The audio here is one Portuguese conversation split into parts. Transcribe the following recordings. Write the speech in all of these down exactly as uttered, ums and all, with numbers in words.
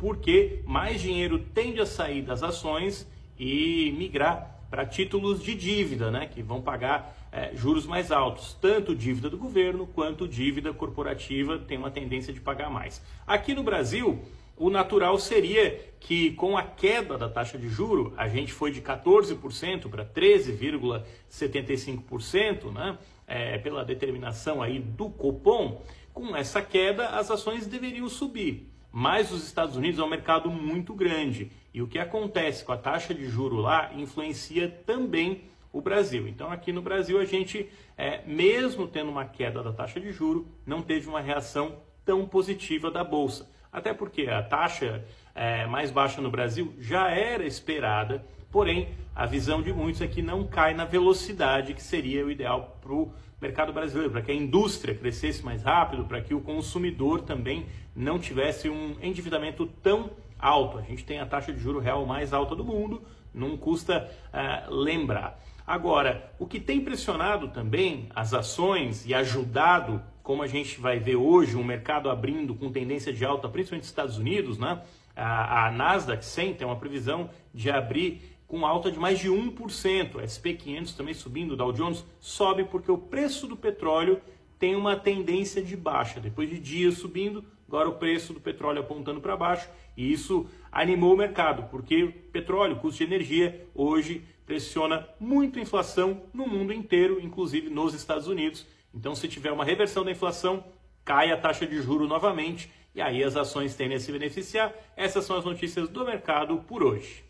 porque mais dinheiro tende a sair das ações e migrar para títulos de dívida, né, que vão pagar é, juros mais altos. Tanto dívida do governo quanto dívida corporativa tem uma tendência de pagar mais. Aqui no Brasil, o natural seria que com a queda da taxa de juro, a gente foi de quatorze por cento para treze vírgula setenta e cinco por cento, né, é, pela determinação aí do Copom. Com essa queda, as ações deveriam subir. Mas os Estados Unidos é um mercado muito grande e o que acontece com a taxa de juro lá influencia também o Brasil. Então aqui no Brasil a gente, é, mesmo tendo uma queda da taxa de juro, não teve uma reação tão positiva da Bolsa. Até porque a taxa é, mais baixa no Brasil já era esperada, porém a visão de muitos é que não cai na velocidade que seria o ideal para o mercado brasileiro, para que a indústria crescesse mais rápido, para que o consumidor também não tivesse um endividamento tão alto. A gente tem a taxa de juro real mais alta do mundo, não custa uh, lembrar. Agora, o que tem pressionado também as ações e ajudado, como a gente vai ver hoje, um mercado abrindo com tendência de alta, principalmente nos Estados Unidos, né? A, a Nasdaq cem tem uma previsão de abrir com alta de mais de um por cento. O S e P quinhentos também subindo, o Dow Jones sobe porque o preço do petróleo tem uma tendência de baixa. Depois de dias subindo, agora o preço do petróleo apontando para baixo, e isso animou o mercado, porque o petróleo, o custo de energia, hoje pressiona muito a inflação no mundo inteiro, inclusive nos Estados Unidos. Então, se tiver uma reversão da inflação, cai a taxa de juro novamente, e aí as ações tendem a se beneficiar. Essas são as notícias do mercado por hoje.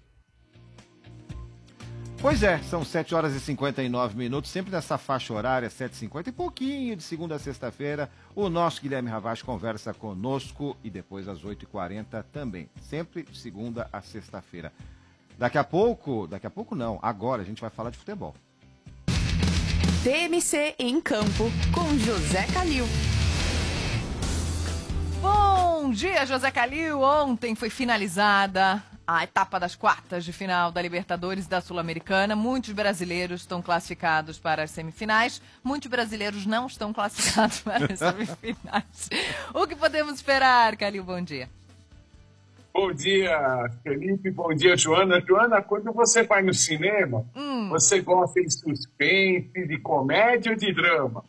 Pois é, são sete horas e cinquenta e nove minutos, sempre nessa faixa horária, sete e cinquenta e pouquinho, de segunda a sexta-feira, o nosso Guilherme Ravach conversa conosco e depois às oito e quarenta também, sempre de segunda a sexta-feira. Daqui a pouco, daqui a pouco não, agora a gente vai falar de futebol. T M C em campo com José Calil. Bom dia, José Calil. Ontem foi finalizada a etapa das quartas de final da Libertadores e da Sul-Americana. Muitos brasileiros estão classificados para as semifinais. Muitos brasileiros não estão classificados para as semifinais. O que podemos esperar, Calil? Bom dia. Bom dia, Felipe. Bom dia, Joana. Joana, quando você vai no cinema, hum. você gosta de suspense, de comédia ou de drama?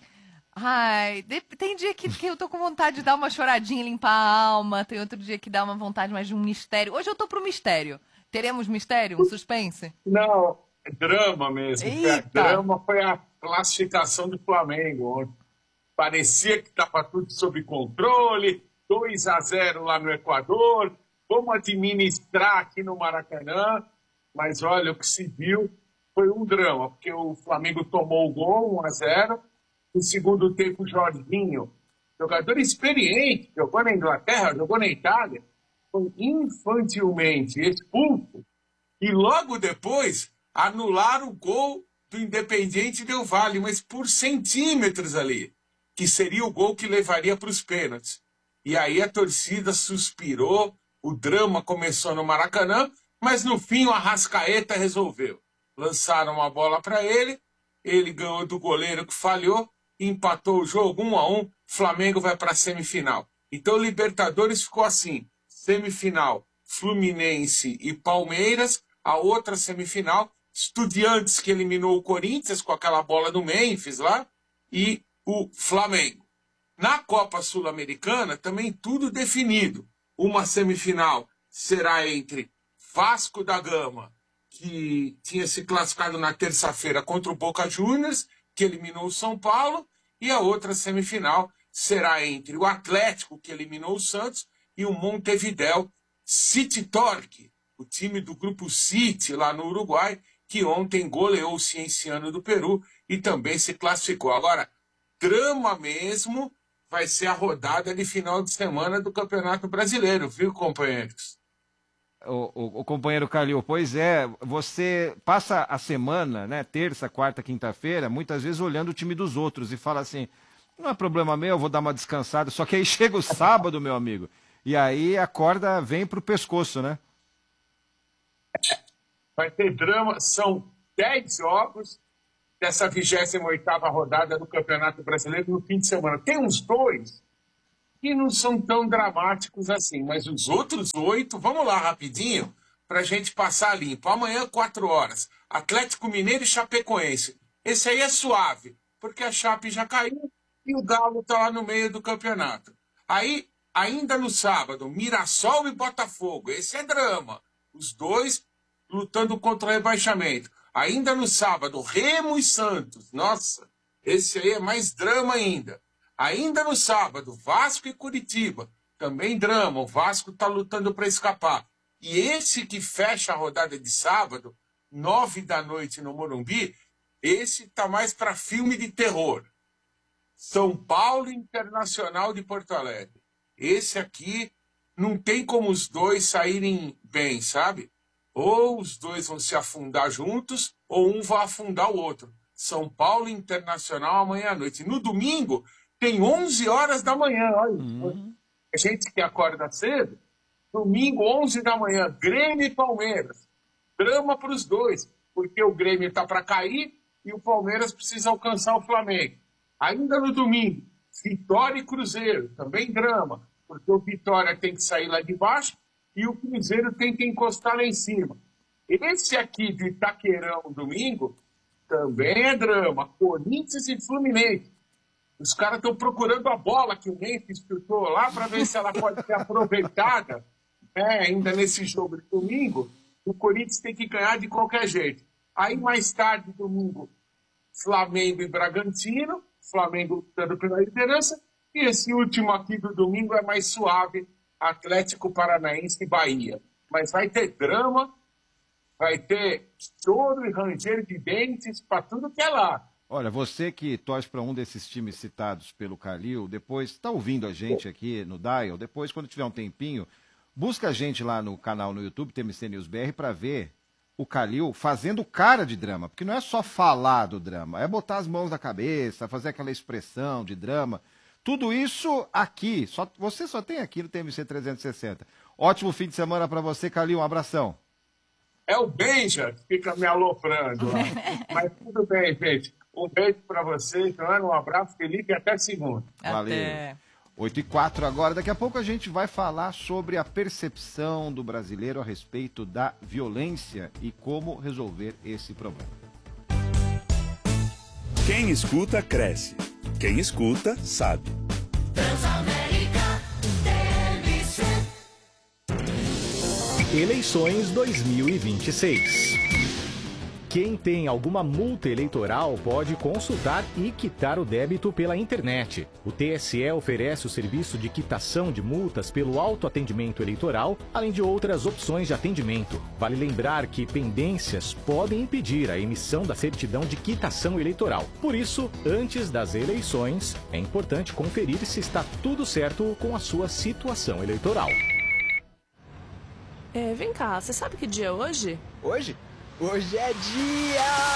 Ai, tem dia que, que eu tô com vontade de dar uma choradinha, limpar a alma. Tem outro dia que dá uma vontade mais de um mistério. Hoje eu tô pro mistério. Teremos mistério? Um suspense? Não, é drama mesmo. Eita. Drama foi a classificação do Flamengo ontem. Parecia que estava tudo sob controle. dois a zero lá no Equador. Vamos administrar aqui no Maracanã. Mas olha, o que se viu foi um drama. Porque o Flamengo tomou o gol, um a zero. No segundo tempo, o Jorginho, jogador experiente, jogou na Inglaterra, jogou na Itália, foi infantilmente expulso. E logo depois, anularam o gol do Independiente Del Valle, mas por centímetros ali, que seria o gol que levaria para os pênaltis. E aí a torcida suspirou, o drama começou no Maracanã, mas no fim o Arrascaeta resolveu. Lançaram uma bola para ele, ele ganhou do goleiro que falhou, empatou o jogo um a um, Flamengo vai para a semifinal. Então, Libertadores ficou assim, semifinal, Fluminense e Palmeiras, a outra semifinal, Estudiantes, que eliminou o Corinthians com aquela bola do Memphis lá, e o Flamengo. Na Copa Sul-Americana, também tudo definido. Uma semifinal será entre Vasco da Gama, que tinha se classificado na terça-feira contra o Boca Juniors, que eliminou o São Paulo, e a outra semifinal será entre o Atlético, que eliminou o Santos, e o Montevideo City Torque, o time do grupo City, lá no Uruguai, que ontem goleou o Cienciano do Peru e também se classificou. Agora, drama mesmo vai ser a rodada de final de semana do Campeonato Brasileiro, viu, companheiros? O, o, o companheiro Calil, pois é, você passa a semana, né, terça, quarta, quinta-feira, muitas vezes olhando o time dos outros e fala assim, não é problema meu, eu vou dar uma descansada, só que aí chega o sábado, meu amigo, e aí a corda vem pro pescoço, né? Vai ter drama, são dez jogos dessa vigésima oitava rodada do Campeonato Brasileiro no fim de semana. Tem uns dois que não são tão dramáticos assim. Mas os outros oito, vamos lá rapidinho, para a gente passar limpo. Amanhã, quatro horas, Atlético Mineiro e Chapecoense. Esse aí é suave, porque a Chape já caiu e o Galo está lá no meio do campeonato. Aí, ainda no sábado, Mirassol e Botafogo. Esse é drama. Os dois lutando contra o rebaixamento. Ainda no sábado, Remo e Santos. Nossa, esse aí é mais drama ainda. Ainda no sábado, Vasco e Curitiba. Também drama, o Vasco está lutando para escapar. E esse que fecha a rodada de sábado, nove da noite no Morumbi, esse está mais para filme de terror. São Paulo Internacional de Porto Alegre. Esse aqui não tem como os dois saírem bem, sabe? Ou os dois vão se afundar juntos, ou um vai afundar o outro. São Paulo Internacional amanhã à noite. No domingo, tem onze horas da manhã. Olha, uhum. A gente que acorda cedo, domingo, onze da manhã, Grêmio e Palmeiras. Drama para os dois, porque o Grêmio está para cair e o Palmeiras precisa alcançar o Flamengo. Ainda no domingo, Vitória e Cruzeiro, também drama, porque o Vitória tem que sair lá de baixo e o Cruzeiro tem que encostar lá em cima. Esse aqui de Itaquerão, domingo, também é drama. Corinthians e Fluminense. Os caras estão procurando a bola que o Memphis chutou lá para ver se ela pode ser aproveitada, né, ainda nesse jogo de domingo. O Corinthians tem que ganhar de qualquer jeito. Aí, mais tarde, domingo, Flamengo e Bragantino. Flamengo lutando pela liderança. E esse último aqui do domingo é mais suave, Atlético Paranaense e Bahia. Mas vai ter drama, vai ter choro e ranger de dentes para tudo que é lá. Olha, você que torce para um desses times citados pelo Calil, depois está ouvindo a gente aqui no Dial, depois, quando tiver um tempinho, busca a gente lá no canal no YouTube, T M C News B R, para ver o Calil fazendo cara de drama. Porque não é só falar do drama, é botar as mãos na cabeça, fazer aquela expressão de drama. Tudo isso aqui, só, você só tem aqui no T M C trezentos e sessenta. Ótimo fim de semana para você, Calil, um abração. É o Benja que fica me aloprando lá. Mas tudo bem, gente. Um beijo para vocês, um abraço, Felipe, e até segunda. Valeu. Até. oito e quatro agora. Daqui a pouco a gente vai falar sobre a percepção do brasileiro a respeito da violência e como resolver esse problema. Quem escuta, cresce. Quem escuta, sabe. Transamérica T M C. Eleições dois mil e vinte e seis. Quem tem alguma multa eleitoral pode consultar e quitar o débito pela internet. O T S E oferece o serviço de quitação de multas pelo autoatendimento eleitoral, além de outras opções de atendimento. Vale lembrar que pendências podem impedir a emissão da certidão de quitação eleitoral. Por isso, antes das eleições, é importante conferir se está tudo certo com a sua situação eleitoral. É, vem cá, você sabe que dia é hoje? Hoje? Hoje é dia...